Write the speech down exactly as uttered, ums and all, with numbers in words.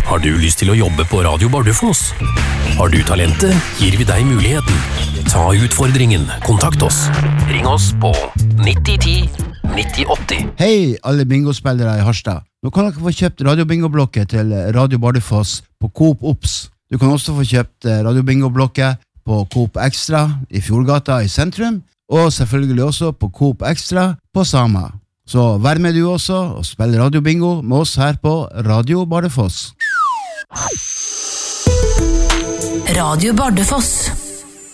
Har du lyst til å jobbe på Radio Bardufoss? Har du talentet, gir vi deg muligheten. Ta utfordringen, kontakt oss. Ring oss på nitti ti nitti åtti. Hei alle bingospillere i Harstad. Nå kan dere få kjøpt radiobingoblokket til Radio Bardufoss på Coop Ops. Du kan også få kjøpt radiobingoblokket på Coop Extra i Fjordgata i sentrum, og selvfølgelig også på Coop Extra på Sama. Så vær med du også, og spill radiobingo med oss her på Radio Bardufoss. Radio Bardufoss.